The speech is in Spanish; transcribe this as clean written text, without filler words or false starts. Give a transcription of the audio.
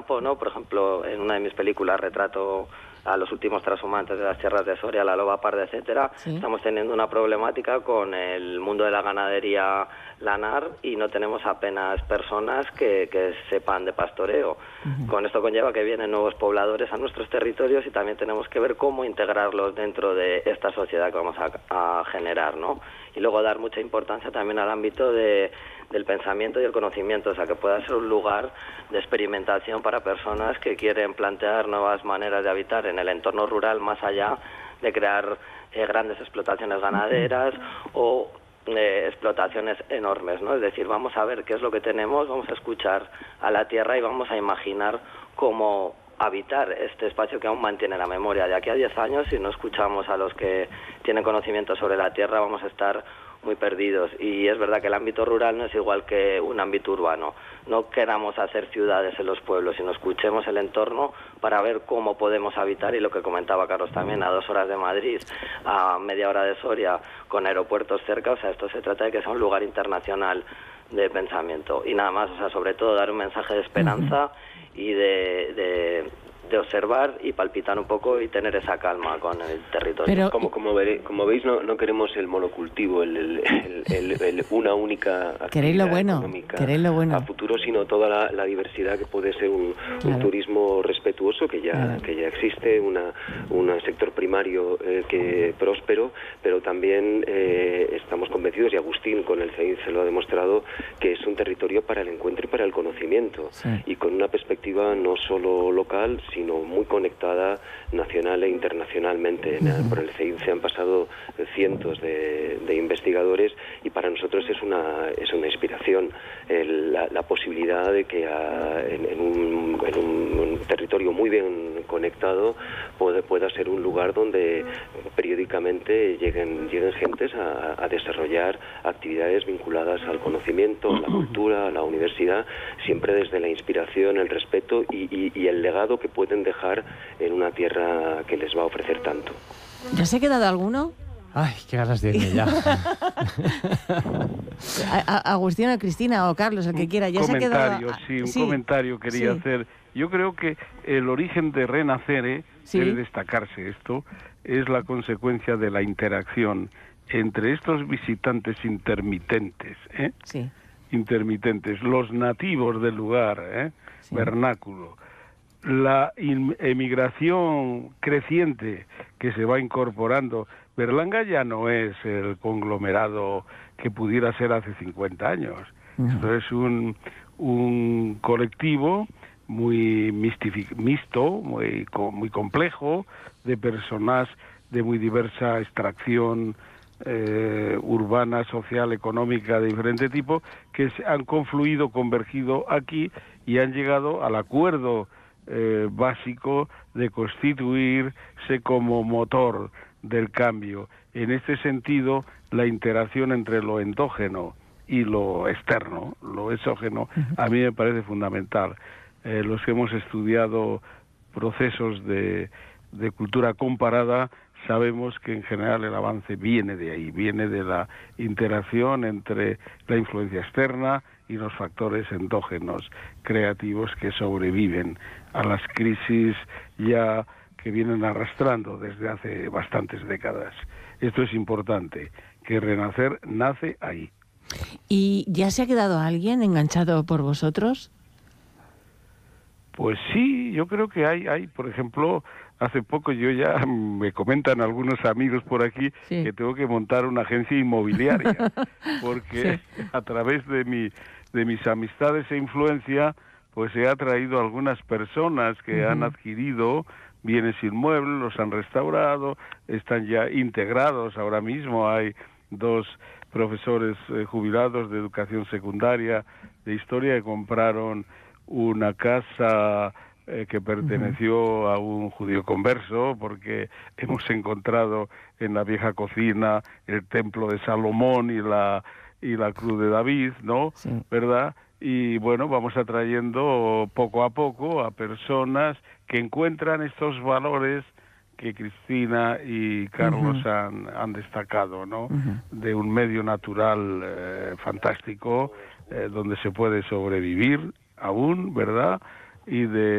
campo, ¿no? Por ejemplo, en una de mis películas retrato a los últimos transhumantes de las tierras de Soria, la loba parda, etcétera. Sí. Estamos teniendo una problemática con el mundo de la ganadería lanar y no tenemos apenas personas que sepan de pastoreo. Con esto conlleva que vienen nuevos pobladores a nuestros territorios y también tenemos que ver cómo integrarlos dentro de esta sociedad que vamos a generar, ¿no? Y luego dar mucha importancia también al ámbito del pensamiento y el conocimiento, o sea, que pueda ser un lugar de experimentación para personas que quieren plantear nuevas maneras de habitar en el entorno rural, más allá de crear grandes explotaciones ganaderas o explotaciones enormes, ¿no? Es decir, vamos a ver qué es lo que tenemos, vamos a escuchar a la tierra y vamos a imaginar cómo habitar este espacio que aún mantiene la memoria. De aquí a 10 años, si no escuchamos a los que tienen conocimiento sobre la tierra, vamos a estar muy perdidos. Y es verdad que el ámbito rural no es igual que un ámbito urbano. No queramos hacer ciudades en los pueblos, sino escuchemos el entorno para ver cómo podemos habitar, y lo que comentaba Carlos también, a 2 horas de Madrid, a media hora de Soria, con aeropuertos cerca. O sea, esto se trata de que sea un lugar internacional de pensamiento. Y nada más, o sea, sobre todo dar un mensaje de esperanza y de observar y palpitar un poco y tener esa calma con el territorio. Pero, como veis, no queremos el monocultivo, una única actividad económica a futuro, sino toda la diversidad que puede ser un turismo respetuoso que ya existe, un sector primario que próspero, pero también estamos convencidos, y Agustín con el CEIN se lo ha demostrado, que es un territorio para el encuentro y para el conocimiento, y con una perspectiva no solo local, sino muy conectada nacional e internacionalmente. Por el CEIN se han pasado cientos de investigadores, y para nosotros es una inspiración la posibilidad de que en un territorio muy bien conectado pueda ser un lugar donde periódicamente lleguen gentes a desarrollar actividades vinculadas al conocimiento, a la cultura, a la universidad, siempre desde la inspiración, el respeto y el legado que pueden dejar en una tierra que les va a ofrecer tanto. ¿Ya se ha quedado alguno? Ay, qué ganas de irme ya. Agustín o Cristina o Carlos, el que quiera. ¿Ya se ha quedado? Un comentario quería hacer. Yo creo que el origen de Renacere, debe destacarse esto, es la consecuencia de la interacción entre estos visitantes intermitentes, los nativos del lugar, vernáculo, la emigración creciente que se va incorporando. Berlanga ya no es el conglomerado que pudiera ser hace 50 años. Esto es un colectivo muy mixto, muy complejo, de personas de muy diversa extracción urbana, social, económica, de diferente tipo, que se han confluido, convergido aquí y han llegado al acuerdo básico de constituirse como motor del cambio. En este sentido, la interacción entre lo endógeno y lo externo, lo exógeno, a mí me parece fundamental. Los que hemos estudiado procesos de cultura comparada sabemos que en general el avance viene de ahí, viene de la interacción entre la influencia externa y los factores endógenos creativos que sobreviven a las crisis ya que vienen arrastrando desde hace bastantes décadas. Esto es importante, que Renacer nace ahí. ¿Y ya se ha quedado alguien enganchado por vosotros? Pues sí, yo creo que hay, por ejemplo, hace poco me comentan algunos amigos por aquí que tengo que montar una agencia inmobiliaria, porque a través de mis amistades e influencia, pues he atraído a algunas personas que han adquirido bienes inmuebles, los han restaurado, están ya integrados. Ahora mismo hay 2 profesores jubilados de educación secundaria, de historia, que compraron una casa que perteneció a un judío converso, porque hemos encontrado en la vieja cocina el templo de Salomón y la cruz de David, ¿no? ¿Verdad? Y bueno, vamos atrayendo poco a poco a personas que encuentran estos valores que Cristina y Carlos han destacado, ¿no? De un medio natural fantástico, donde se puede sobrevivir aún, ¿verdad? Y de